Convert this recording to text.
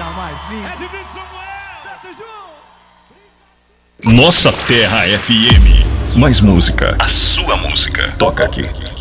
mais linda. Nossa Terra FM. Mais música. A sua música. Toca aqui.